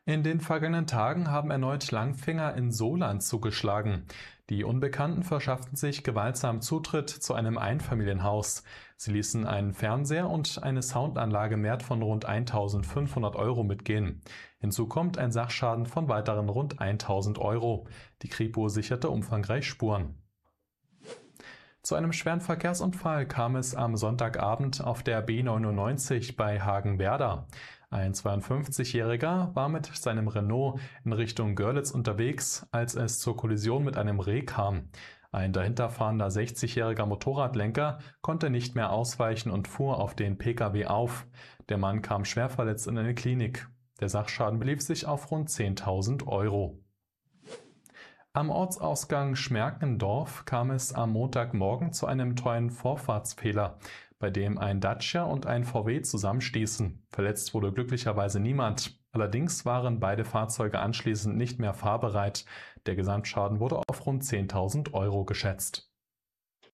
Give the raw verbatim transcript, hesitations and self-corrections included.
In den vergangenen Tagen haben erneut Langfinger in Solans zugeschlagen. Die Unbekannten verschafften sich gewaltsam Zutritt zu einem Einfamilienhaus. Sie ließen einen Fernseher und eine Soundanlage im Wert von rund eintausendfünfhundert Euro mitgehen. Hinzu kommt ein Sachschaden von weiteren rund tausend Euro. Die Kripo sicherte umfangreich Spuren. Zu einem schweren Verkehrsunfall kam es am Sonntagabend auf der B neunundneunzig bei Hagenwerder. Ein zweiundfünfzigjähriger war mit seinem Renault in Richtung Görlitz unterwegs, als es zur Kollision mit einem Reh kam. Ein dahinterfahrender sechzigjähriger Motorradlenker konnte nicht mehr ausweichen und fuhr auf den Pkw auf. Der Mann kam schwer verletzt in eine Klinik. Der Sachschaden belief sich auf rund zehntausend Euro. Am Ortsausgang Schmerkendorf kam es am Montagmorgen zu einem teuren Vorfahrtsfehler, bei dem ein Dacia und ein V W zusammenstießen. Verletzt wurde glücklicherweise niemand. Allerdings waren beide Fahrzeuge anschließend nicht mehr fahrbereit. Der Gesamtschaden wurde auf rund zehntausend Euro geschätzt.